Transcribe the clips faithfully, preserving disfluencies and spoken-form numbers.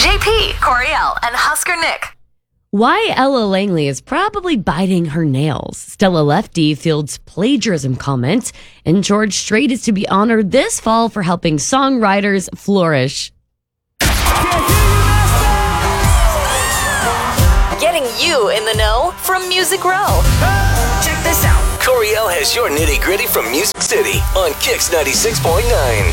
J P, Coriel, and Husker Nick. Why Ella Langley is probably biting her nails. Stella Lefty fields plagiarism comments, and George Strait is to be honored this fall for helping songwriters flourish. Getting you in the know from Music Row. Check this out. Coriel has your nitty gritty from Music City on Kicks ninety-six point nine.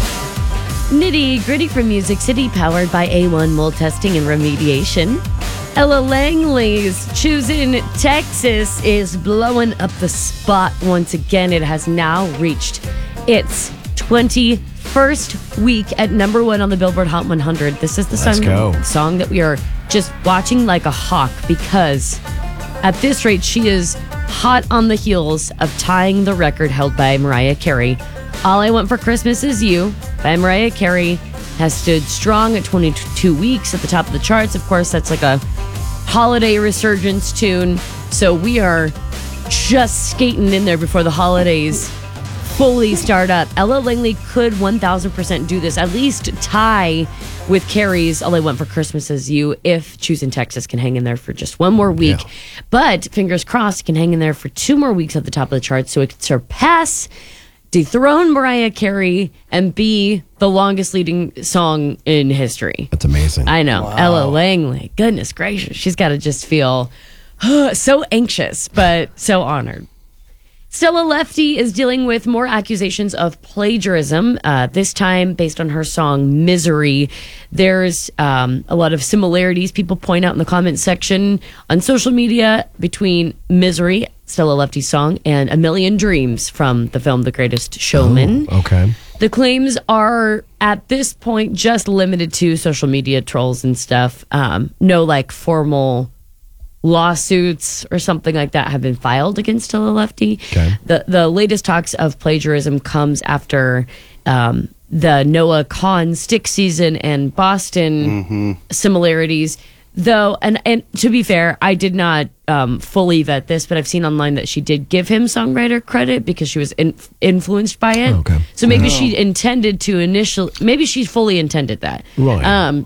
Nitty gritty from Music City, powered by A one Mold Testing and Remediation. Ella Langley's Choosing Texas is blowing up the spot once again. It has now reached its twenty-first week at number one on the Billboard Hot one hundred. This is the Let's song, go. song that we are just watching like a hawk, because at this rate, she is hot on the heels of tying the record held by Mariah Carey. All I Want for Christmas Is You by Mariah Carey has stood strong at twenty-two weeks at the top of the charts. Of course, that's like a holiday resurgence tune. So we are just skating in there before the holidays fully start up. Ella Langley could one thousand percent do this, at least tie with Carey's All I Want for Christmas Is You if Choosing Texas can hang in there for just one more week. Yeah. But fingers crossed, it can hang in there for two more weeks at the top of the charts so it could surpass, dethrone Mariah Carey, and be the longest leading song in history. That's amazing. I know. Ella Langley. Goodness gracious. She's got to just feel so anxious, but so honored. Stella Lefty is dealing with more accusations of plagiarism, uh, this time based on her song Misery. There's um, a lot of similarities people point out in the comment section on social media between Misery, Stella Lefty's song, and A Million Dreams from the film The Greatest Showman. Oh, okay. The claims are at this point just limited to social media trolls and stuff. Um, no like formal lawsuits or something like that have been filed against Stella Lefty. Okay. The the latest talks of plagiarism comes after um, the Noah Kahan stick season and Boston Mm-hmm. similarities. Though, and, and to be fair, I did not um, fully vet this, but I've seen online that she did give him songwriter credit because she was in, influenced by it. Okay. So maybe she intended to initial, maybe she fully intended that. Right. Um,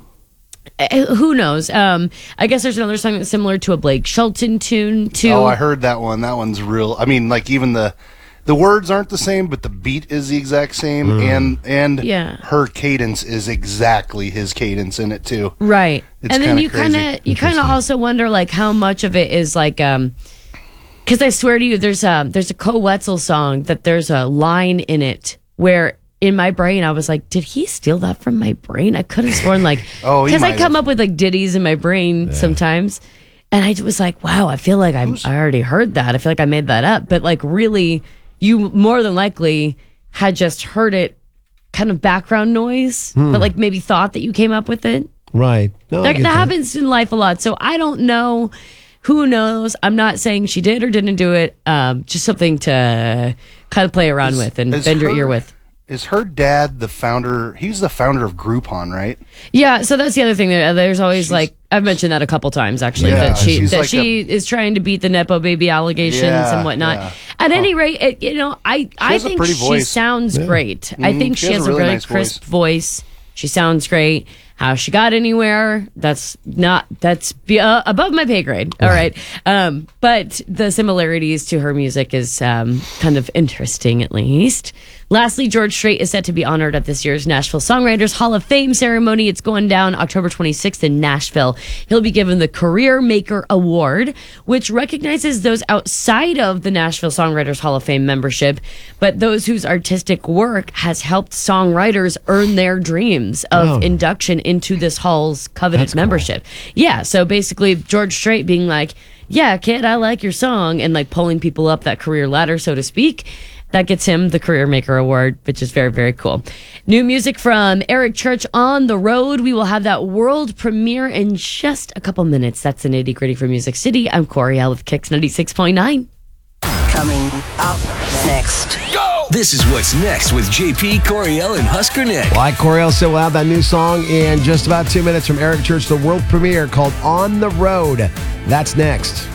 eh, who knows? Um, I guess there's another song that's similar to a Blake Shelton tune too. Oh, I heard that one. That one's real. I mean, like even the the words aren't the same, but the beat is the exact same, Mm. and and Yeah. her cadence is exactly his cadence in it too. Right. It's And then kinda you kind crazy. of you kind of also wonder like how much of it is like um because I swear to you there's a there's a Co Wetzel song that there's a line in it where in my brain I was like, did he steal that from my brain? I could have sworn like Oh, he because I might come have. up with like ditties in my brain sometimes. And I was like, wow, I feel like I I already heard that. I feel like I made that up. But like really you more than likely had just heard it kind of background noise, but like maybe thought that you came up with it. Right. No, I That, get that happens in life a lot. So I don't know. Who knows? I'm not saying she did or didn't do it. Um, just something to kind of play around with and is bend your her- ear with. Is her dad the founder? He's the founder of Groupon, right? Yeah, so that's the other thing. There, there's always She's- like I've mentioned that a couple times actually. Yeah, that she she's that like she is trying to beat the nepo baby allegations Yeah, and whatnot. yeah. At any rate, it, you know, I I has a think pretty she voice. sounds great. I Mhm, think she she, has has a a really really nice crisp voice. She sounds great. How she got anywhere, that's not, that's be, uh, above my pay grade. All right. Um, but the similarities to her music is um, kind of interesting, at least. Lastly, George Strait is set to be honored at this year's Nashville Songwriters Hall of Fame ceremony. It's going down October twenty-sixth in Nashville. He'll be given the Career Maker Award, which recognizes those outside of the Nashville Songwriters Hall of Fame membership, but those whose artistic work has helped songwriters earn their dreams of Oh. induction into this hall's coveted That's cool. membership. Yeah, so basically George Strait being like, yeah, kid, I like your song, and like pulling people up that career ladder, so to speak. That gets him the Career Maker Award, which is very, very cool. New music from Eric Church, On the Road. We will have that world premiere in just a couple minutes. That's the nitty gritty for Music City. I'm Coriel with Kicks ninety-six point nine. Coming up next. Go! This is what's next with J P, Coriel, and Husker Nick. Like Coriel said, we'll have that new song in just about two minutes from Eric Church, the world premiere called On the Road. That's next.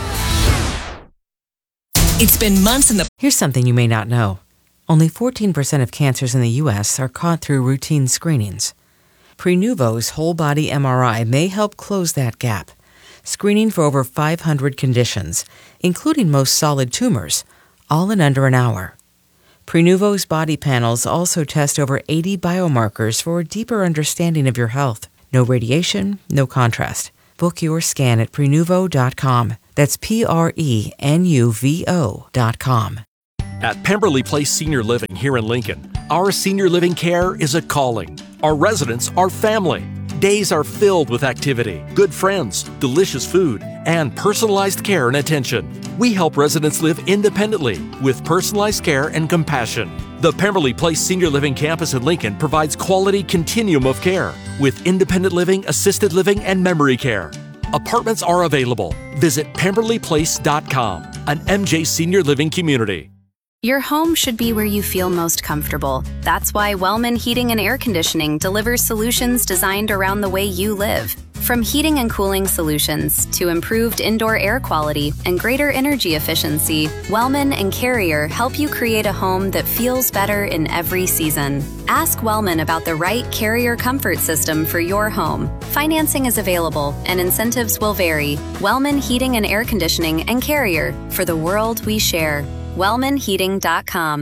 It's been months in the... Here's something you may not know. Only fourteen percent of cancers in the U S are caught through routine screenings. Prenuvo's whole body M R I may help close that gap, screening for over five hundred conditions, including most solid tumors, all in under an hour. Prenuvo's body panels also test over eighty biomarkers for a deeper understanding of your health. No radiation, no contrast. Book your scan at Prenuvo dot com. That's P R E N U V O dot com. At Pemberley Place Senior Living here in Lincoln, our senior living care is a calling. Our residents are family. Days are filled with activity, good friends, delicious food, and personalized care and attention. We help residents live independently with personalized care and compassion. The Pemberley Place Senior Living Campus in Lincoln provides quality continuum of care with independent living, assisted living, and memory care. Apartments are available. Visit Pemberley Place dot com, an M J Senior Living community. Your home should be where you feel most comfortable. That's why Wellman Heating and Air Conditioning delivers solutions designed around the way you live. From heating and cooling solutions to improved indoor air quality and greater energy efficiency, Wellman and Carrier help you create a home that feels better in every season. Ask Wellman about the right Carrier comfort system for your home. Financing is available and incentives will vary. Wellman Heating and Air Conditioning and Carrier, for the world we share. Wellman Heating dot com.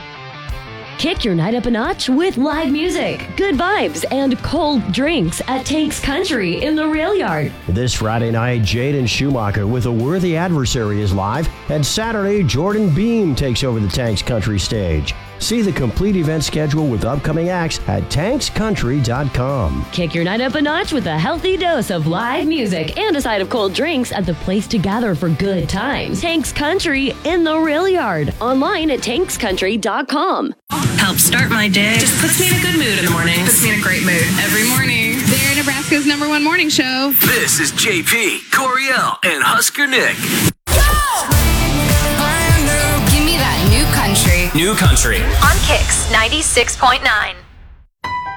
Kick your night up a notch with live music, good vibes, and cold drinks at Tanks Country in the Rail Yard. This Friday night, Jaden Schumacher with A Worthy Adversary is live, and Saturday, Jordan Beam takes over the Tanks Country stage. See the complete event schedule with upcoming acts at Tanks Country dot com. Kick your night up a notch with a healthy dose of live music and a side of cold drinks at the place to gather for good times. Tanks Country in the Rail Yard. Online at Tanks Country dot com. Helps start my day. Just puts me in a good mood in the morning. Puts me in a great mood every morning. They're Nebraska's number one morning show. This is J P, Coriel, and Husker Nick. Give me that new country. New country. On Kicks ninety-six point nine.